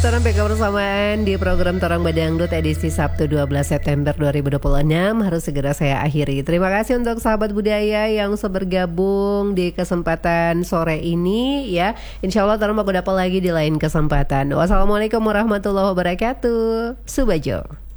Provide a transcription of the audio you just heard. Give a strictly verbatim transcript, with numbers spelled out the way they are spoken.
Torang P K bersamaan di program Torang Badangdut edisi Sabtu dua belas September dua ribu dua puluh enam harus segera saya akhiri. Terima kasih untuk sahabat budaya yang sudah bergabung di kesempatan sore ini ya. Insya Allah Torang bakal dapat lagi di lain kesempatan. Wassalamualaikum warahmatullahi wabarakatuh. Subajo.